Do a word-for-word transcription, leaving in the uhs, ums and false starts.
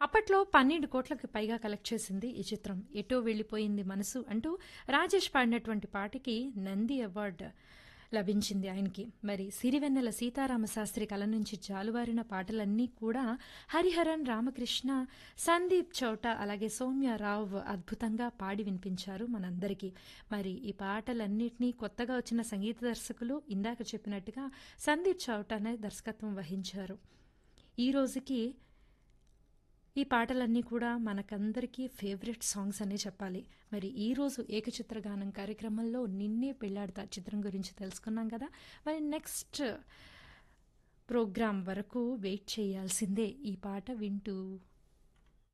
అప్పట్లో పన్నెండు కోట్లకు పైగా కలెక్ట్ చేసింది ఈ చిత్రం. ఎటో వెళ్ళిపోయింది మనసు అంటూ రాజేష్ పాడినటువంటి పాటకి నంది అవార్డు లభించింది ఆయనకి. మరి సిరివెన్నెల సీతారామశాస్త్రి కళ నుంచి జాలువారిన పాటలన్నీ కూడా హరిహరన్, రామకృష్ణ, సందీప్ చౌట అలాగే సౌమ్యారావు అద్భుతంగా పాడి వినిపించారు మనందరికీ. మరి ఈ పాటలన్నిటినీ కొత్తగా వచ్చిన సంగీత దర్శకులు ఇందాక చెప్పినట్టుగా సందీప్ చౌటనే దర్శకత్వం వహించారు. ఈ రోజుకి ఈ పాటలన్నీ కూడా మనకందరికీ ఫేవరెట్ సాంగ్స్ అనే చెప్పాలి. మరి ఈరోజు ఏకచిత్రగానం కార్యక్రమంలో నిన్నే పెళ్ళాడతా చిత్రం గురించి తెలుసుకున్నాం కదా. మరి నెక్స్ట్ ప్రోగ్రాం వరకు వెయిట్ చేయాల్సిందే ఈ పాట వింటూ.